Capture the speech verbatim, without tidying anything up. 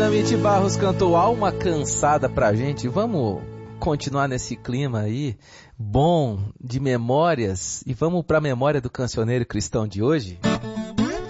Dinamite Barros cantou Alma Cansada pra gente. Vamos continuar nesse clima aí, bom, de memórias. E vamos pra memória do cancioneiro cristão de hoje?